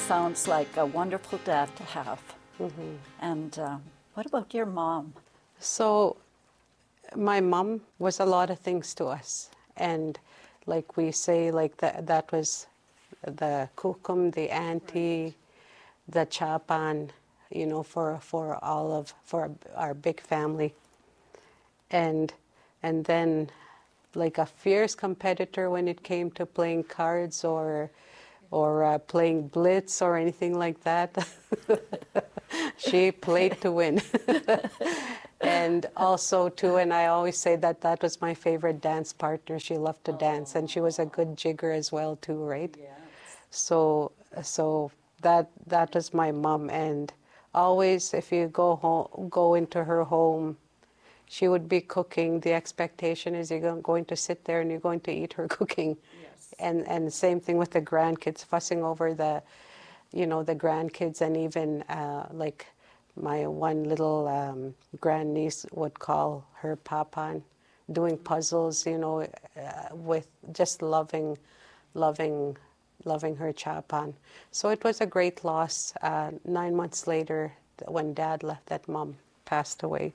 sounds like a wonderful dad to have. Mm-hmm. And what about your mom? So my mom was a lot of things to us. And like we say, like that was the kukum, the auntie, the chapan, you know, for our big family. And then like a fierce competitor when it came to playing cards or playing blitz or anything like that. She played to win. And also too, and I always say that was my favorite dance partner. She loved to dance, and she was a good jigger as well too, right? Yes. So that was my mom. And always if you go into her home, she would be cooking. The expectation is you're going to sit there and you're going to eat her cooking. Yes. And same thing with the grandkids, fussing over the grandkids, and even like my one little grandniece would call her papan, doing puzzles, with just loving her chapan. So it was a great loss. 9 months later, when Dad left, that Mom passed away.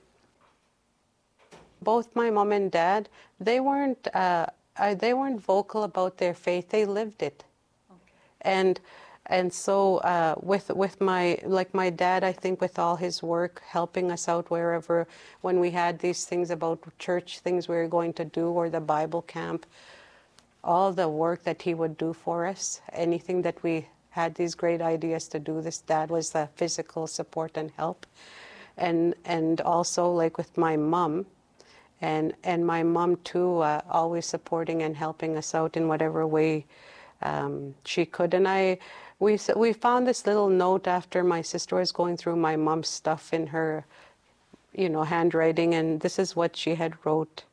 Both my mom and dad, they weren't vocal about their faith. They lived it. Okay. And so with my dad, I think with all his work, helping us out wherever, when we had these things about church things we were going to do, or the Bible camp, all the work that he would do for us, anything that we had these great ideas to do, this Dad was the physical support and help. And also like with my mom, and my mom too, always supporting and helping us out in whatever way she could. And we found this little note after my sister was going through my mom's stuff in her, handwriting, and this is what she had wrote.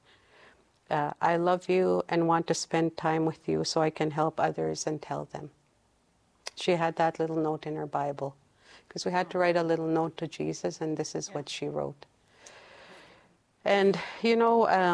I love you and want to spend time with you so I can help others and tell them. She had that little note in her Bible, because we had to write a little note to Jesus, and this is what she wrote. And, you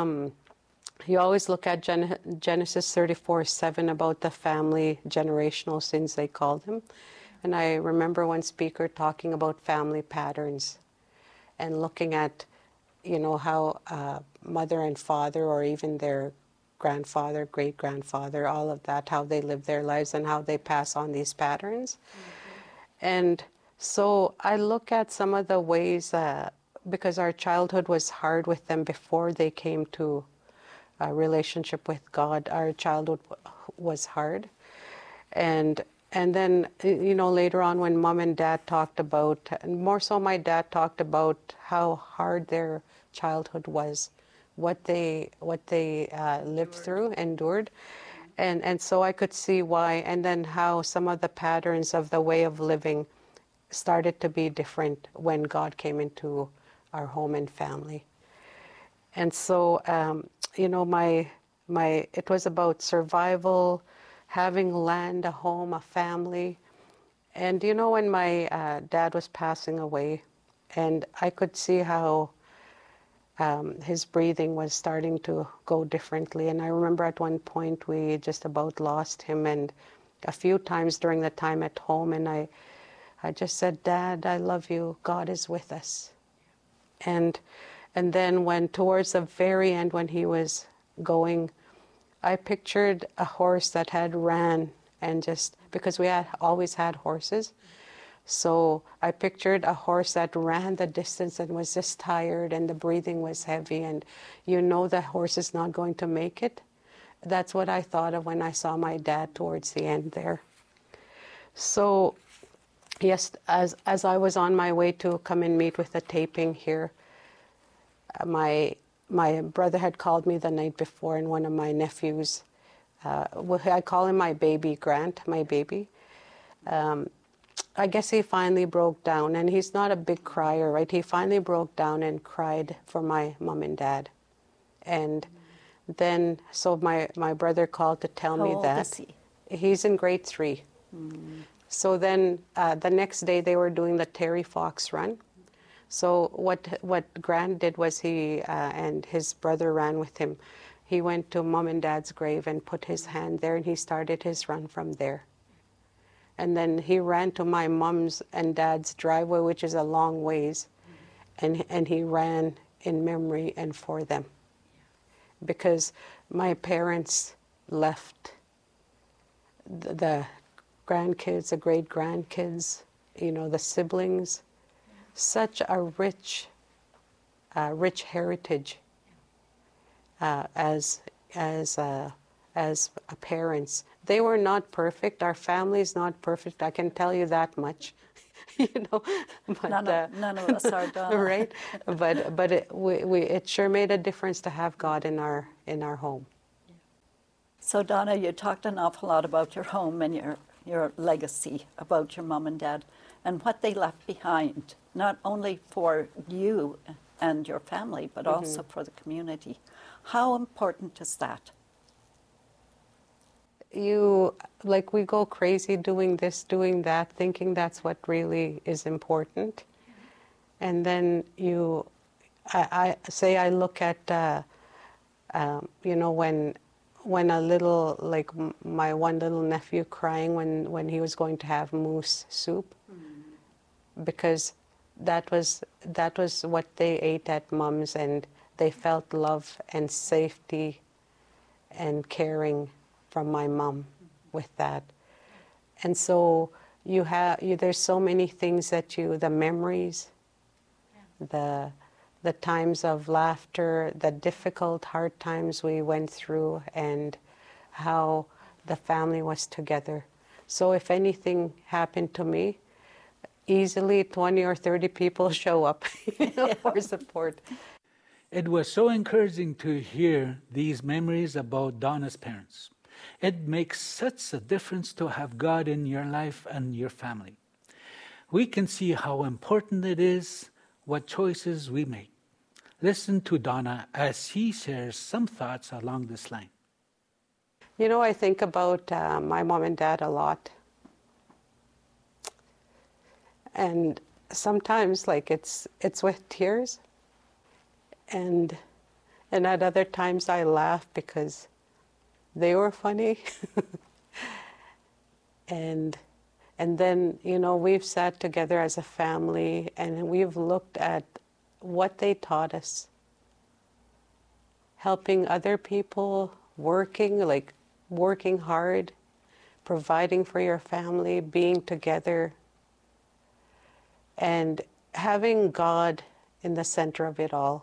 always look at Genesis 34:7 about the family generational sins, they call them. And I remember one speaker talking about family patterns and looking at, how mother and father, or even their grandfather, great-grandfather, all of that, how they live their lives and how they pass on these patterns. Mm-hmm. And so I look at some of the ways because our childhood was hard with them before they came to a relationship with God. Our childhood was hard. And then, later on when Mom and Dad talked about, and more so my dad talked about how hard their childhood was, what they lived through, endured. And so I could see why, and then how some of the patterns of the way of living started to be different when God came into our home and family. And so, it was about survival, having land, a home, a family. And when my dad was passing away, and I could see how his breathing was starting to go differently. And I remember at one point we just about lost him, and a few times during the time at home, and I just said, Dad, I love you. God is with us. And then when towards the very end, when he was going, I pictured a horse that had ran, and just because we had always had horses, so I pictured a horse that ran the distance and was just tired, and the breathing was heavy, and the horse is not going to make it. That's what I thought of when I saw my dad towards the end there. So yes, as I was on my way to come and meet with the taping here, my brother had called me the night before, and one of my nephews, I call him my baby, Grant, my baby. I guess he finally broke down, and he's not a big crier, right? He finally broke down and cried for my mom and dad. And then, so my brother called to tell me that. How old is he? He's in grade 3. Mm. So then the next day they were doing the Terry Fox run. So what Grant did was he and his brother ran with him. He went to Mom and Dad's grave and put his hand there, and he started his run from there. And then he ran to my mom's and dad's driveway, which is a long ways, and he ran in memory and for them. Because my parents left the grandkids, the great-grandkids, you know, the siblings, such a rich heritage as parents. They were not perfect. Our family is not perfect. I can tell you that much. You know, but, none of us are, Donna. right? But it sure made a difference to have God in our home. So Donna, you talked an awful lot about your home and your legacy, about your mom and dad, and what they left behind, not only for you and your family, but also for the community. How important is that? We go crazy doing this, doing that, thinking that's what really is important. And then I look at, you know, when a little, like my one little nephew crying when he was going to have moose soup, because that was what they ate at Mom's, and they felt love and safety and caring from my mom with that. And so there's so many things that the memories, the times of laughter, the difficult, hard times we went through, and how the family was together. So if anything happened to me, easily 20 or 30 people show up, you know, for support. It was so encouraging to hear these memories about Donna's parents. It makes such a difference to have God in your life and your family. We can see how important it is what choices we make. Listen to Donna as he shares some thoughts along this line. You know, I think about my mom and dad a lot. And sometimes, like, it's with tears. And at other times I laugh because they were funny. And then, you know, we've sat together as a family and we've looked at what they taught us. Helping other people, working hard, providing for your family, being together, and having God in the center of it all.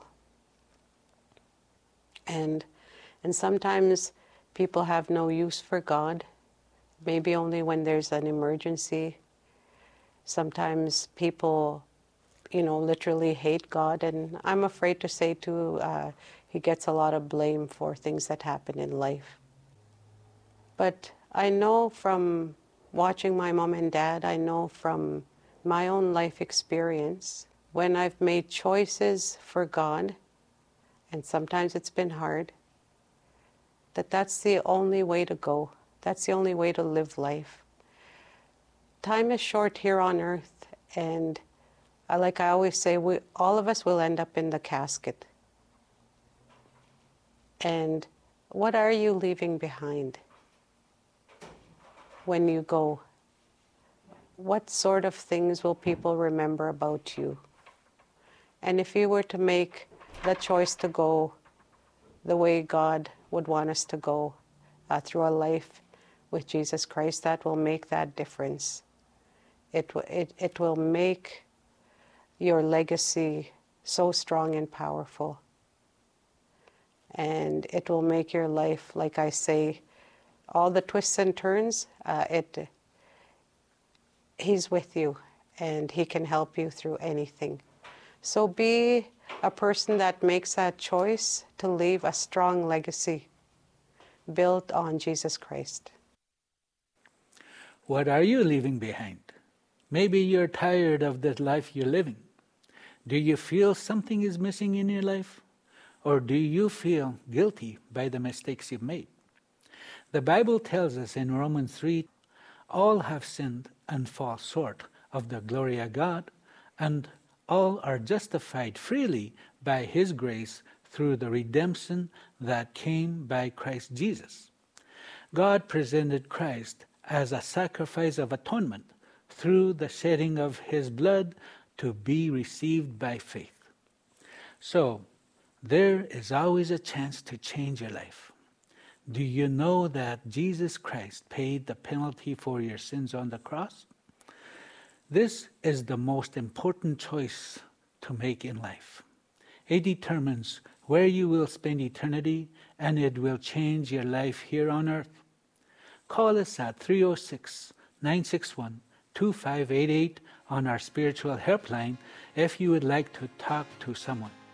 And sometimes people have no use for God, maybe only when there's an emergency. Sometimes people, you know, literally hate God, and I'm afraid to say too, he gets a lot of blame for things that happen in life. But I know from watching my mom and dad, I know from my own life experience, when I've made choices for God, and sometimes it's been hard, that's the only way to go. That's the only way to live life. Time is short here on earth, and like I always say, all of us will end up in the casket. And what are you leaving behind when you go? What sort of things will people remember about you? And if you were to make the choice to go the way God would want us to go, through a life with Jesus Christ, that will make that difference. It will make your legacy so strong and powerful. And it will make your life, like I say, all the twists and turns, He's with you, and He can help you through anything. So be a person that makes that choice to leave a strong legacy built on Jesus Christ. What are you leaving behind? Maybe you're tired of the life you're living. Do you feel something is missing in your life? Or do you feel guilty by the mistakes you've made? The Bible tells us in Romans 3, all have sinned and fall short of the glory of God, and all are justified freely by His grace through the redemption that came by Christ Jesus. God presented Christ as a sacrifice of atonement through the shedding of his blood to be received by faith. So, there is always a chance to change your life. Do you know that Jesus Christ paid the penalty for your sins on the cross? This is the most important choice to make in life. It determines where you will spend eternity, and it will change your life here on earth. Call us at 306-961-2588 on our spiritual helpline if you would like to talk to someone.